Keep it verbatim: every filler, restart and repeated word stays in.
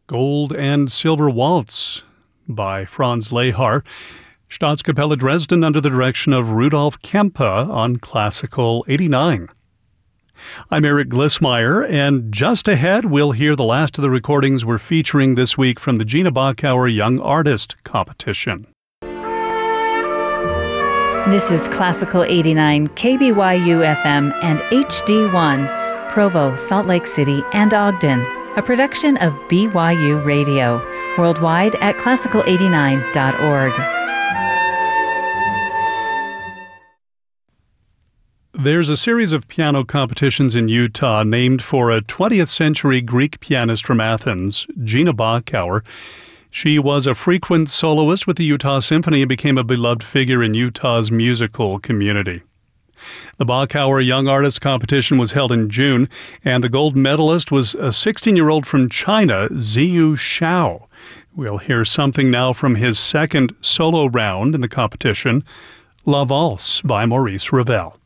Gold and Silver Waltz by Franz Lehar, Staatskapelle Dresden under the direction of Rudolf Kempe on Classical eighty-nine. I'm Eric Glissmeyer, and just ahead we'll hear the last of the recordings we're featuring this week from the Gina Bachauer Young Artist Competition. This is Classical eighty-nine, K B Y U F M and H D one, Provo, Salt Lake City, and Ogden, a production of B Y U Radio, worldwide at classical eighty-nine dot org. There's a series of piano competitions in Utah named for a twentieth century Greek pianist from Athens, Gina Bachauer. She was a frequent soloist with the Utah Symphony and became a beloved figure in Utah's musical community. The Bachauer Young Artist Competition was held in June, and the gold medalist was a sixteen-year-old from China, Ziyu Xiao. We'll hear something now from his second solo round in the competition, La Valse by Maurice Ravel.